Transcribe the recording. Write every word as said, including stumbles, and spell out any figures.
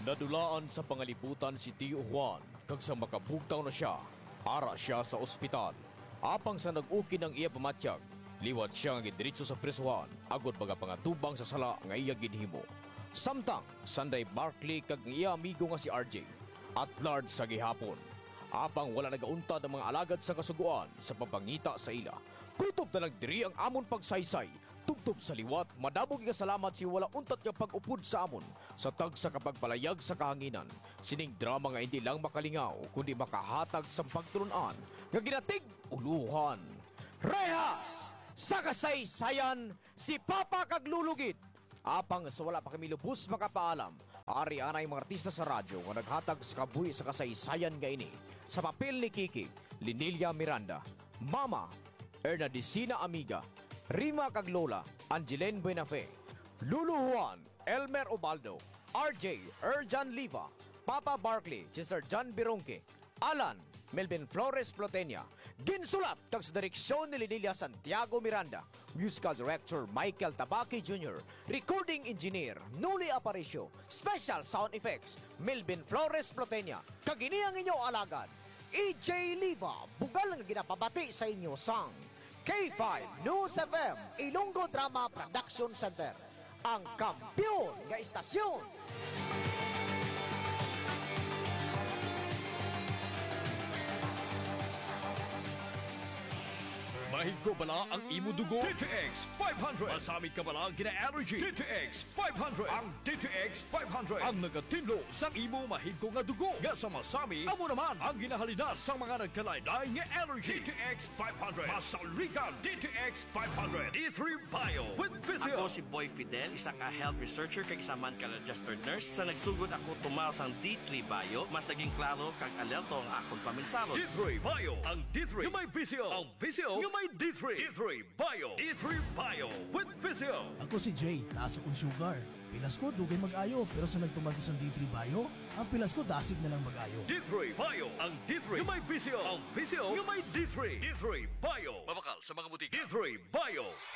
Nadulaan sa pangalibutan si Tio Juan kag sa makabugtaw na siya, ara siya sa ospital. Apang sa nag-uki ng iya pamatyag, liwat siya nga gidiretso sa presuhan agod baga pangatubang sa sala nga iya ginhimo. Samtang Sunday Barkley kag ang iya amigo nga si R J at large sa gihapon. Apang wala nagauntad ang mga alagad sa kasuguan sa papangita sa ila. Kutob na nagdiri ang amon pagsaysay. Tubtob sa liwat, madabog nga salamat si wala untat nga pag-upod sa amon sa tag sa kapagpalayag sa kahanginan. Sining drama nga hindi lang makalingaw kundi makahatag sa pagtulunan nga ginatig uluhan. Rehas! Sa kasaysayan, si Papa Kaglulugid. Apang sa wala pa kami lubos makapaalam, ari anay mga artista sa radyo nga naghatag sa kabuhi sa kasaysayan nga ini. Sa papel ni Kiki, Linilia Miranda, Mama, Ernadicina Amiga, Rima Kaglola, Angeline Buenafe, Lulu Juan, Elmer Ubaldo, R J, Erjan Liva, Papa Barkley, Sister John Bironque, Alan, Melvin Flores Plotenia, ginsulat kag sa direksyon ni Linilia Santiago Miranda, musical director Michael Tabaki Junior, recording engineer Nuli Aparicio, special sound effects Melvin Flores Plotenia, kag ini ang inyo alagad E J Liva, bugal nga ginapabati sa inyo sang K five News F M, Ilonggo Drama Production Center, ang kampiyon nga istasyon. Mahig ko bala ang imo dugo? D T X five hundred. Masamit ka bala gina-allergy? D T X five hundred. Ang D T X five hundred ang nagatinlo sa imo mahig ko nga dugo. Nga sa masami, amo naman ang ginahalina sa mga nagkalaylay nga allergy. D T X five hundred. Masalikan D T X five hundred. D three Bio with Physio. Ako si Boy Fidel, isang ka health researcher kag isa man ka registered nurse. Sa nagsugod ako tumaw sang D three Bio, mas naging klaro kag alerto ang akong paminsalo. D three Bio. Ang D three yung may Physio. Ang Physio yung may D three. D three Bio. D three Bio with Physio. Ako si Jay, taas akong sugar. Pilas ko, dugay mag-ayo. Pero sa nagtumagos ang D three Bio, ang pilas ko, dasig na lang mag-ayo. D three Bio. Ang D three yung may Physio. Ang Physio yung may D three. D three Bio. Mabakal sa mga butika. D three Bio.